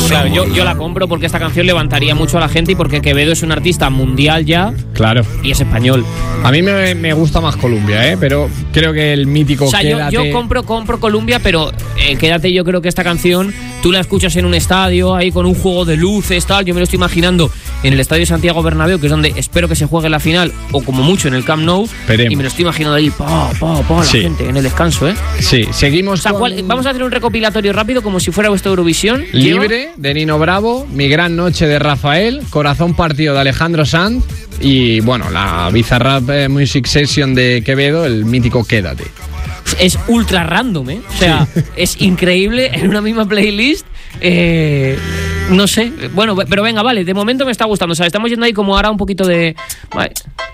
claro, yo la compro porque esta canción levantaría mucho a la gente y porque Quevedo es un artista mundial ya. Claro. Y es español. A mí me gusta más Columbia, pero creo que el mítico Quédate... yo compro Columbia, pero Quédate, yo creo que esta canción tú la escuchas en un estadio, ahí con un juego de luces, tal. Yo me lo estoy imaginando en el estadio Santiago Bernabéu, que es donde espero que se juegue la final, o como mucho en el Camp Nou. Esperemos. Y me lo estoy imaginando ahí, la gente en el descanso, Sí, seguimos. Vamos a hacer un recopilatorio rápido como si fuera vuestra Eurovisión. Libre, de Nino Bravo, Mi Gran Noche de Rafael, Corazón Partido de Alejandro Sanz y, bueno, la Bizarrap Music Session de Quevedo, el mítico Quédate. Es ultra random, O sea, es increíble en una misma playlist. No sé, bueno, pero venga, vale, de momento me está gustando. O sea, estamos yendo ahí como ahora un poquito de... Vale,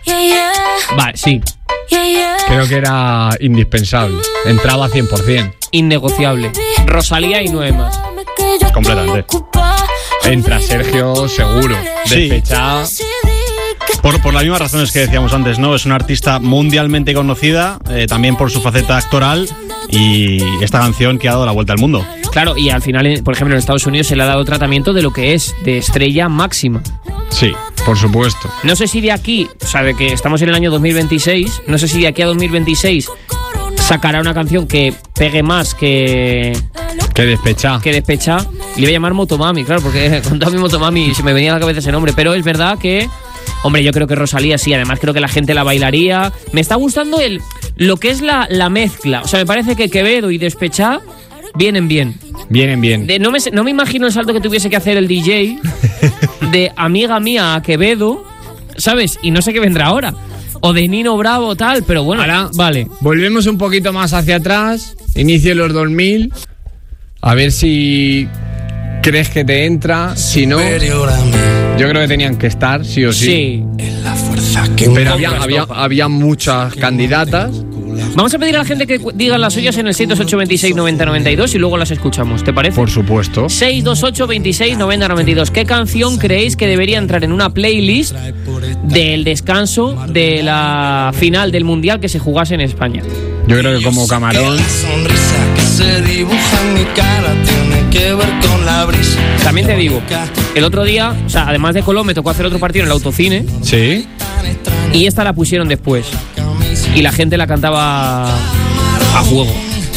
sí. Creo que era indispensable. Entraba 100%. Innegociable. Rosalía y 9 más. Completamente. Entra Sergio, seguro. Despechada. Por las mismas razones que decíamos antes, ¿no? Es una artista mundialmente conocida, también por su faceta actoral, y esta canción que ha dado la vuelta al mundo. Claro, y al final, por ejemplo, en Estados Unidos se le ha dado tratamiento de lo que es, de estrella máxima. Sí, por supuesto. No sé si de aquí, o sea, de que estamos en el año 2026, no sé si de aquí a 2026 sacará una canción que pegue más que Despechá. Le voy a llamar Motomami, claro, porque con toda mi Motomami se me venía a la cabeza ese nombre, pero es verdad que... Hombre, yo creo que Rosalía sí, además creo que la gente la bailaría. Me está gustando lo que es la mezcla. O sea, me parece que Quevedo y Despechá vienen bien. Vienen bien. No me imagino el salto que tuviese que hacer el DJ de Amiga Mía a Quevedo, ¿sabes? Y no sé qué vendrá ahora. O de Nino Bravo, tal, pero bueno, ahora, vale. Volvemos un poquito más hacia atrás, inicio de los 2000, a ver si crees que te entra, si no... Yo creo que tenían que estar, sí o sí. Sí. Pero había muchas candidatas. Vamos a pedir a la gente que digan las suyas en el 628 26 90 92 y luego las escuchamos, ¿te parece? Por supuesto. 628 26 90 92. ¿Qué canción creéis que debería entrar en una playlist del descanso de la final del Mundial que se jugase en España? Yo creo que como Camarón. También te digo, el otro día, o sea, además de Colón, me tocó hacer otro partido en el autocine. Sí. Y esta la pusieron después. Y la gente la cantaba a juego.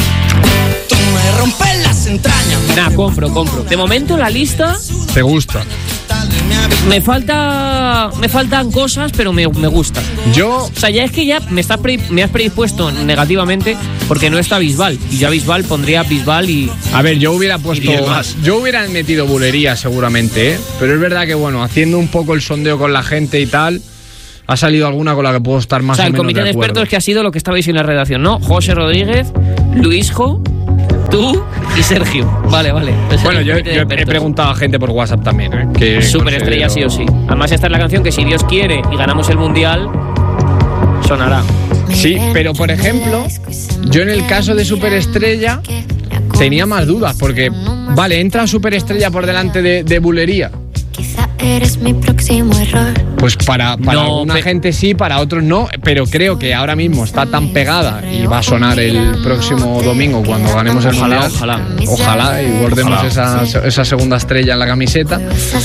Nah, compro. De momento la lista... ¿Te gusta? Me faltan cosas, pero me gusta. O sea, ya es que ya me has predispuesto negativamente porque no está Bisbal. Y ya Bisbal pondría Bisbal y... A ver, yo hubiera puesto... Yo hubiera metido bulería seguramente, Pero es verdad que, bueno, haciendo un poco el sondeo con la gente y tal... Ha salido alguna con la que puedo estar más o menos de acuerdo. O sea, el comité de expertos que ha sido lo que estabais en la redacción, ¿no? José Rodríguez, Luisjo, tú y Sergio. Vale. Bueno, yo he preguntado a gente por WhatsApp también, que Superestrella sí o sí. Además, esta es la canción que si Dios quiere y ganamos el Mundial, sonará. Sí, pero por ejemplo, yo en el caso de Superestrella tenía más dudas, porque, vale, entra Superestrella por delante de bulería. Eres mi próximo error. Pues para alguna gente sí, para otros no, pero creo que ahora mismo está tan pegada y va a sonar el próximo domingo cuando ganemos el Mundial. Ojalá y guardemos esa segunda estrella en la camiseta.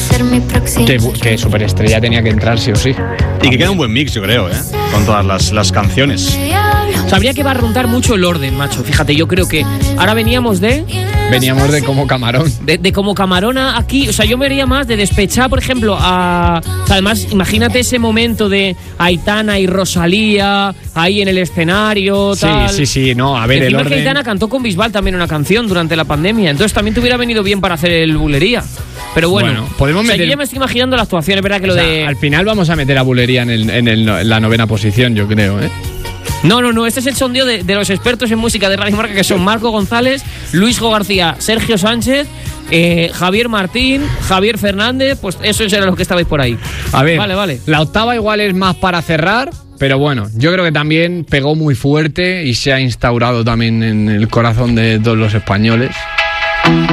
Que Superestrella tenía que entrar sí o sí. Y que queda un buen mix, yo creo, con todas las canciones. Sabría que va a rondar mucho el orden, macho. Fíjate, yo creo que ahora veníamos de como Camarón. De como Camarona aquí. O sea, yo me vería más de Despechá, por ejemplo, a... O sea, además, imagínate ese momento de Aitana y Rosalía ahí en el escenario, tal. Sí, no, a ver, encima el orden... que Aitana cantó con Bisbal también una canción durante la pandemia. Entonces también te hubiera venido bien para hacer el bulería. Pero bueno, podemos meter... yo ya me estoy imaginando la actuación, es verdad que al final vamos a meter a bulería en la 9ª posición, yo creo, No, este es el sondeo de los expertos en música de Radio Marca, que son Marco González, Luisjo García, Sergio Sánchez, Javier Martín, Javier Fernández, pues eso era lo que estabais por ahí. A ver, vale. La octava igual es más para cerrar, pero bueno, yo creo que también pegó muy fuerte y se ha instaurado también en el corazón de todos los españoles.